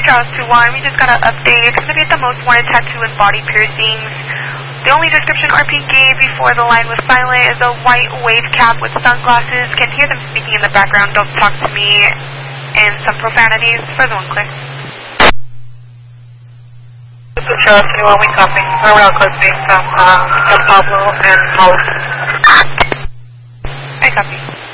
Charles 2-1, we just got an update. It's going to be the most wanted tattoo and body piercings. The only description RP gave before the line was silent is a white wave cap with sunglasses. Can hear them speaking in the background, don't talk to me, and some profanities. Further one clear. This is Charles 2-1, we copy. We're real close being from San Pablo and Hollis. I copy.